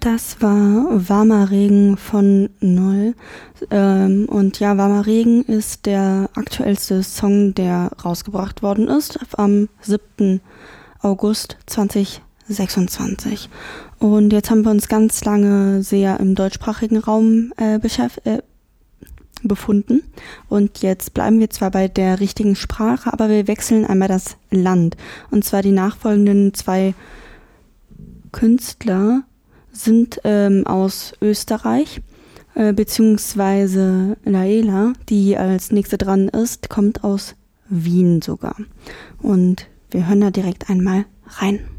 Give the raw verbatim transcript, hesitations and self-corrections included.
Das war Warmer Regen von Null. Ähm, und ja, Warmer Regen ist der aktuellste Song, der rausgebracht worden ist, am siebten August zweitausendsechsundzwanzig. Und jetzt haben wir uns ganz lange sehr im deutschsprachigen Raum äh, beschäftigt. Äh, befunden. Und jetzt bleiben wir zwar bei der richtigen Sprache, aber wir wechseln einmal das Land. Und zwar die nachfolgenden zwei Künstler sind ähm, aus Österreich, äh, beziehungsweise Laela, die als nächste dran ist, kommt aus Wien sogar. Und wir hören da direkt einmal rein.